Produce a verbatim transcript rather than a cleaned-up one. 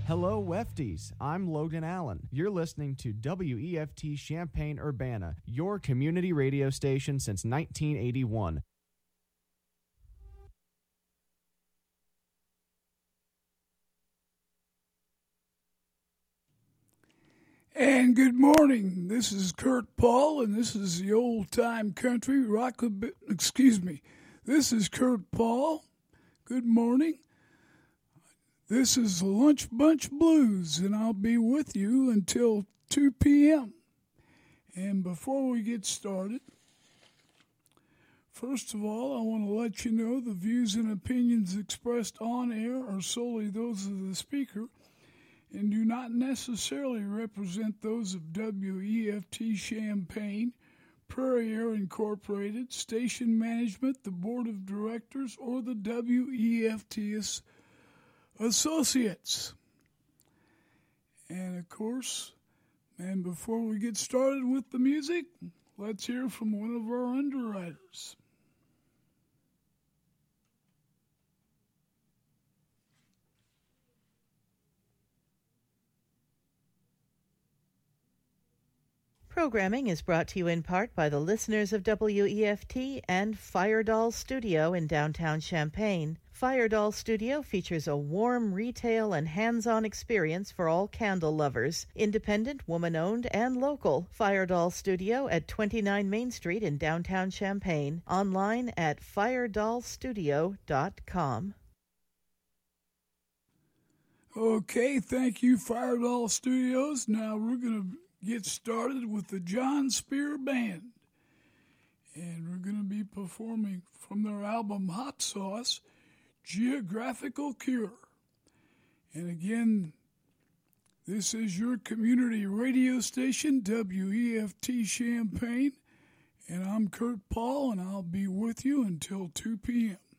Hello, Wefties. I'm Logan Allen. You're listening to W E F T Champaign-Urbana, your community radio station since nineteen eighty-one. And good morning. This is Kurt Paul, and this is the old time country rock. Excuse me. This is Kurt Paul. Good morning. This is the Lunch Bunch Blues, and I'll be with you until two p.m. And before we get started, first of all, I want to let you know the views and opinions expressed on air are solely those of the speaker and do not necessarily represent those of W E F T Champaign, Prairie Air Incorporated, station management, the board of directors, or the W E F T Associates. And of course, and before we get started with the music, let's hear from one of our underwriters. Programming is brought to you in part by the listeners of W E F T and Firedoll Studio in downtown Champaign. Firedoll Studio features a warm retail and hands-on experience for all candle lovers. Independent, woman-owned, and local. Firedoll Studio at twenty-nine Main Street in downtown Champaign. Online at firedoll studio dot com. Okay, thank you, Firedoll Studios. Now we're going to get started with the John Spear Band. And we're going to be performing from their album Hot Sauce, Geographical Cure. And again, this is your community radio station, W E F T Champaign. And I'm Kurt Paul, and I'll be with you until two p.m.